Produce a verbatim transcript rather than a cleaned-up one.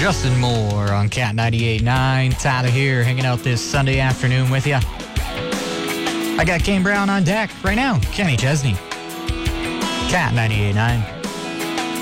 Justin Moore on Cat ninety-eight point nine. Tyler here, hanging out this Sunday afternoon with you. I got Kane Brown on deck right now. Kenny Chesney. Cat ninety-eight point nine.